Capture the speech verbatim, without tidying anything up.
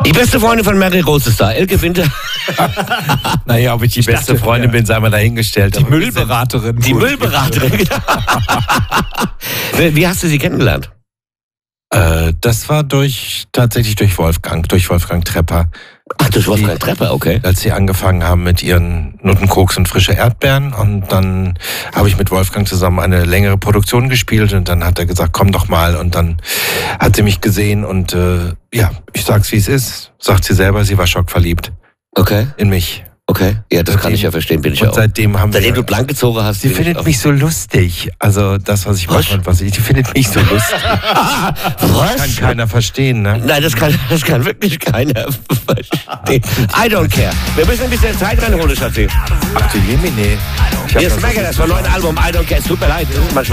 Die beste Freundin von Mary Rose ist da, Elke Winter. Naja, ob ich die Ich beste dachte, Freundin ja. bin, sei mal dahingestellt. Die Müllberaterin. Die Müllberaterin. Wie hast du sie kennengelernt? Äh, das war durch tatsächlich durch Wolfgang, durch Wolfgang Trepper. Ach, durch Wolfgang Trepper, okay. Als sie angefangen haben mit ihren Nuttenkoks und frische Erdbeeren. Und dann habe ich mit Wolfgang zusammen eine längere Produktion gespielt. Und dann hat er gesagt, komm doch mal. Und dann hat sie mich gesehen. Und äh, ja, ich sag's wie es ist. Sagt sie selber, sie war schockverliebt Okay, in mich. okay. Ja, das kann Seitdem- ich ja verstehen, bin ich Und ja auch. seitdem haben Seitdem wir... du blank gezogen hast. Sie bin ich findet auch- mich so lustig. Also das, was ich Was? mache und was ich... Die findet mich so lustig. Was? Kann keiner verstehen, ne? Nein, das kann, das kann wirklich keiner verstehen. I don't care. Wir müssen ein bisschen Zeit reinholen, Schatzi. Ach du Jemine. Ich hab Hier ist das- Megadeth vom neuen Album I don't care. Es tut mir leid, das ist manchmal